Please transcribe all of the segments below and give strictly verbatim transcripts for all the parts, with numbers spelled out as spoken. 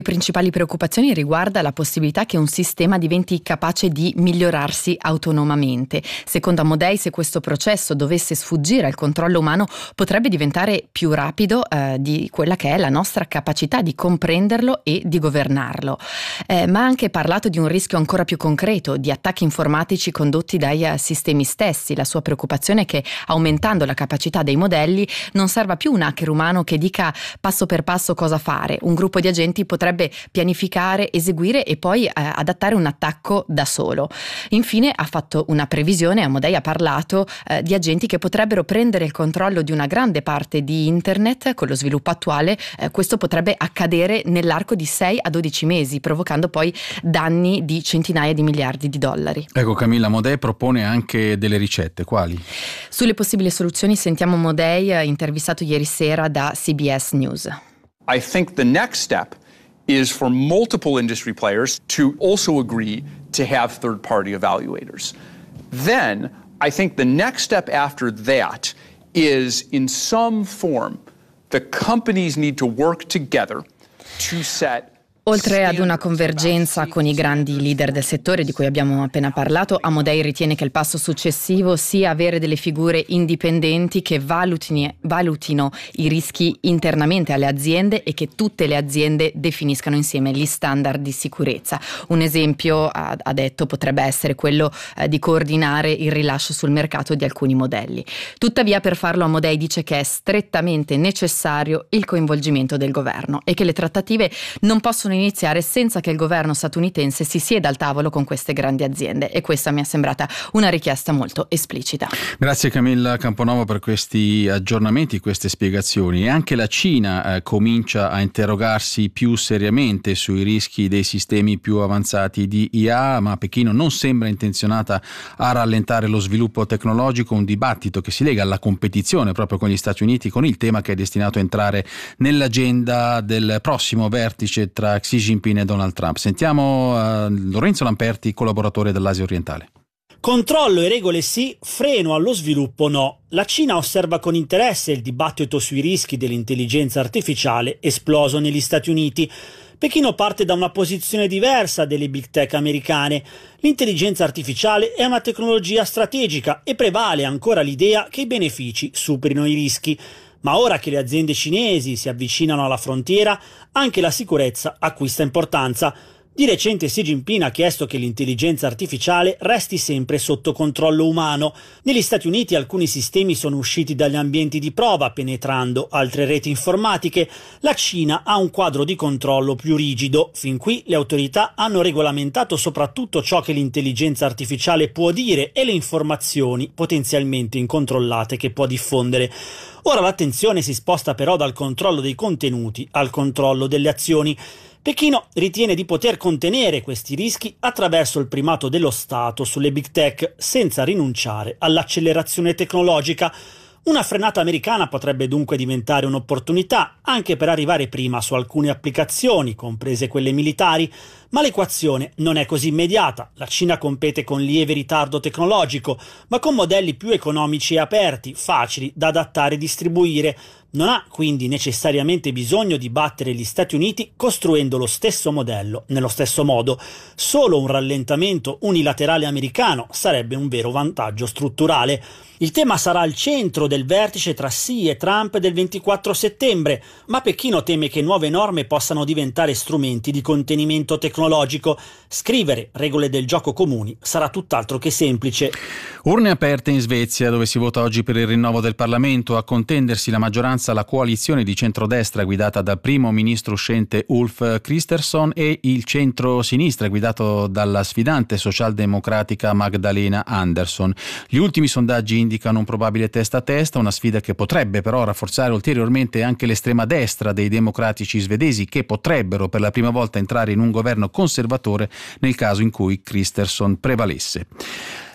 principali preoccupazioni riguarda la possibilità che un sistema diventi capace di migliorarsi autonomamente. Secondo Amodei, se questo processo dovesse sfuggire al controllo umano, potrebbe diventare più rapido eh, di quella che è la nostra capacità di comprenderlo e di governarlo. Eh, ma ha anche parlato di un rischio ancora più concreto, di attacchi informatici condotti dai uh, sistemi stessi. La sua preoccupazione è che, aumentando la capacità dei modelli, non serva più un hacker umano che dica passo per passo cosa fare. Un gruppo di agenti potrebbe pianificare, eseguire e poi eh, adattare un attacco da solo. Infine ha fatto una previsione, Amodei ha parlato eh, di agenti che potrebbero prendere il controllo di una grande parte di internet. Con lo sviluppo attuale eh, questo potrebbe accadere nell'arco di sei a dodici mesi, provocando poi danni di centinaia di miliardi di dollari. Ecco, Camilla, Amodei propone anche delle ricette, quali? Sulle possibili soluzioni sentiamo Amodei, eh, intervistato ieri sera da C B S News. I think the next step is for multiple industry players to also agree to have third-party evaluators. Then, I think the next step after that is, in some form, the companies need to work together to set. Oltre ad una convergenza con i grandi leader del settore di cui abbiamo appena parlato, Amodei ritiene che il passo successivo sia avere delle figure indipendenti che valutino, valutino i rischi internamente alle aziende e che tutte le aziende definiscano insieme gli standard di sicurezza. Un esempio, ha, ha detto, potrebbe essere quello eh, di coordinare il rilascio sul mercato di alcuni modelli. Tuttavia, per farlo, Amodei dice che è strettamente necessario il coinvolgimento del governo e che le trattative non possono iniziare senza che il governo statunitense si sieda al tavolo con queste grandi aziende, e questa mi è sembrata una richiesta molto esplicita. Grazie Camilla Camponovo per questi aggiornamenti, queste spiegazioni. E anche la Cina eh, comincia a interrogarsi più seriamente sui rischi dei sistemi più avanzati di I A, ma Pechino non sembra intenzionata a rallentare lo sviluppo tecnologico, un dibattito che si lega alla competizione proprio con gli Stati Uniti, con il tema che è destinato a entrare nell'agenda del prossimo vertice tra Xi Jinping e Donald Trump. Sentiamo uh, Lorenzo Lamperti, collaboratore dell'Asia orientale. Controllo e regole sì, freno allo sviluppo no. La Cina osserva con interesse il dibattito sui rischi dell'intelligenza artificiale esploso negli Stati Uniti. Pechino parte da una posizione diversa delle big tech americane. L'intelligenza artificiale è una tecnologia strategica e prevale ancora l'idea che i benefici superino i rischi. Ma ora che le aziende cinesi si avvicinano alla frontiera, anche la sicurezza acquista importanza. Di recente Xi Jinping ha chiesto che l'intelligenza artificiale resti sempre sotto controllo umano. Negli Stati Uniti alcuni sistemi sono usciti dagli ambienti di prova, penetrando altre reti informatiche. La Cina ha un quadro di controllo più rigido. Fin qui le autorità hanno regolamentato soprattutto ciò che l'intelligenza artificiale può dire e le informazioni potenzialmente incontrollate che può diffondere. Ora l'attenzione si sposta però dal controllo dei contenuti al controllo delle azioni. Pechino ritiene di poter contenere questi rischi attraverso il primato dello Stato sulle big tech, senza rinunciare all'accelerazione tecnologica. Una frenata americana potrebbe dunque diventare un'opportunità anche per arrivare prima su alcune applicazioni, comprese quelle militari, ma l'equazione non è così immediata. La Cina compete con lieve ritardo tecnologico, ma con modelli più economici e aperti, facili da adattare e distribuire. Non ha quindi necessariamente bisogno di battere gli Stati Uniti costruendo lo stesso modello nello stesso modo. Solo un rallentamento unilaterale americano sarebbe un vero vantaggio strutturale. Il tema sarà al centro del vertice tra Xi e Trump del ventiquattro settembre, ma Pechino teme che nuove norme possano diventare strumenti di contenimento tecnologico. Scrivere regole del gioco comuni sarà tutt'altro che semplice. Urne aperte in Svezia, dove si vota oggi per il rinnovo del Parlamento. A contendersi la maggioranza la coalizione di centrodestra guidata dal primo ministro uscente Ulf Kristersson e il centro-sinistra guidato dalla sfidante socialdemocratica Magdalena Andersson. Gli ultimi sondaggi indicano un probabile testa a testa, una sfida che potrebbe però rafforzare ulteriormente anche l'estrema destra dei democratici svedesi, che potrebbero per la prima volta entrare in un governo conservatore nel caso in cui Kristersson prevalesse.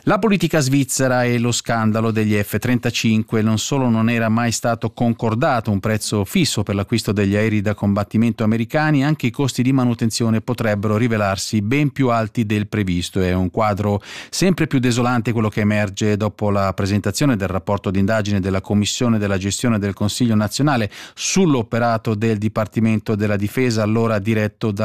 La politica svizzera e lo scandalo degli F trentacinque. Non solo non era mai stato concordato un prezzo fisso per l'acquisto degli aerei da combattimento americani, anche i costi di manutenzione potrebbero rivelarsi ben più alti del previsto. È un quadro sempre più desolante quello che emerge dopo la presentazione del rapporto d'indagine della Commissione della gestione del Consiglio nazionale sull'operato del Dipartimento della Difesa, allora diretto da